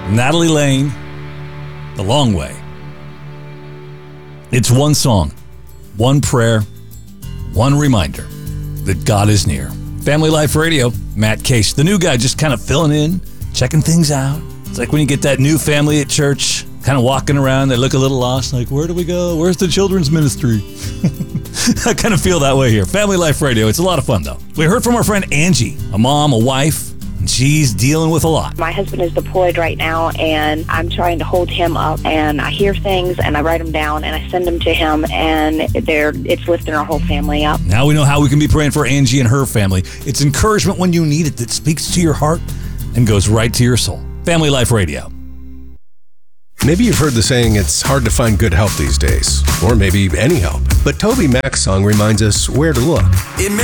Natalie Lane, The Long Way. It's one song, one prayer, one reminder that God is near. Family Life Radio, Matt Case, the new guy, just kind of filling in, checking things out. It's like when you get that new family at church, kind of walking around, they look a little lost, like, where do we go? Where's the children's ministry? I kind of feel that way here. Family Life Radio, it's a lot of fun, though. We heard from our friend Angie, a mom, a wife, and she's dealing with a lot. My husband is deployed right now, and I'm trying to hold him up, and I hear things, and I write them down, and I send them to him, and it's lifting our whole family up. Now we know how we can be praying for Angie and her family. It's encouragement when you need it that speaks to your heart and goes right to your soul. Family Life Radio. Maybe you've heard the saying, it's hard to find good help these days, or maybe any help. But Toby Mac's song reminds us where to look. It may